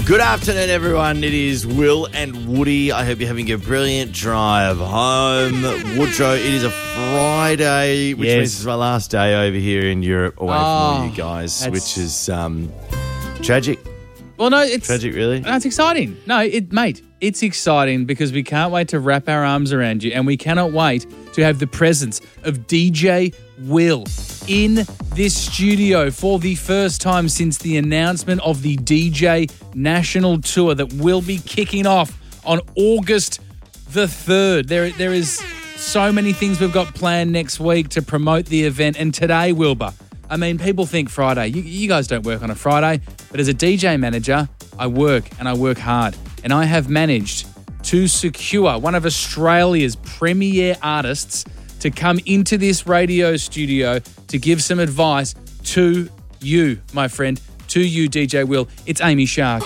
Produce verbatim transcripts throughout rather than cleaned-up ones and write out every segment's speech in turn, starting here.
Good afternoon, everyone. It is Will and Woody. I hope you're having a brilliant drive home. Woodrow, it is a Friday, which Yes. means it's my last day over here in Europe away from all you guys, that's- which is um, tragic. Well, no, it's Tragic, really? No, it's exciting. No, it, mate, it's exciting because we can't wait to wrap our arms around you, and we cannot wait to have the presence of D J Will in this studio for the first time since the announcement of the D J National Tour that will be kicking off on August the third. There, there is so many things we've got planned next week to promote the event, and today, Wilbur, I mean, people think Friday. You, you guys don't work on a Friday, but as a D J manager, I work and I work hard. And I have managed to secure one of Australia's premier artists to come into this radio studio to give some advice to you, my friend, to you, D J Will. It's Amy Shark.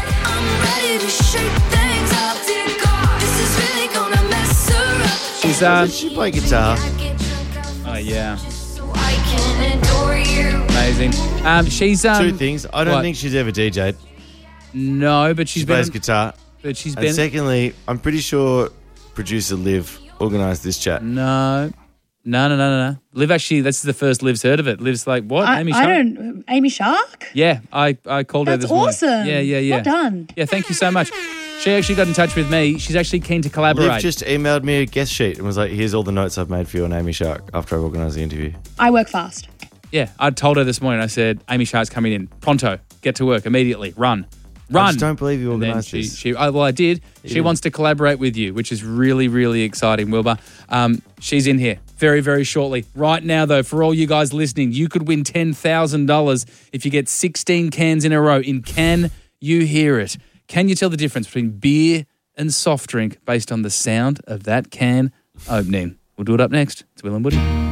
She's, uh... Does she play guitar? Oh, yeah. Amazing. Um, she's um, Two things. I don't what? think she's ever D J'd. No, but she's She been. plays guitar. But she's And been. secondly, I'm pretty sure producer Liv organised this chat. No, no, no, no, no, no. Liv actually. This is the first Liv's heard of it. Liv's like, what? I, Amy I Shark? don't. Amy Shark? Yeah, I, I called her That's this morning. awesome. Yeah, yeah, yeah. Well done. Yeah, thank you so much. She actually got in touch with me. She's actually keen to collaborate. Liv just emailed me a guest sheet and was like, here's all the notes I've made for you on Amy Shark after I've organised the interview. I work fast. Yeah, I told her this morning. I said, Amy Shark's coming in. Pronto. Get to work immediately. Run. Run. I just don't believe you And then organised she, this. she, oh, well, I did. She did. wants to collaborate with you, which is really, really exciting, Wilbur. Um, she's in here very, very shortly. Right now, though, for all you guys listening, you could win ten thousand dollars if you get sixteen cans in a row in Can You Hear It? Can you tell the difference between beer and soft drink based on the sound of that can opening? We'll do it up next. It's Will and Woody.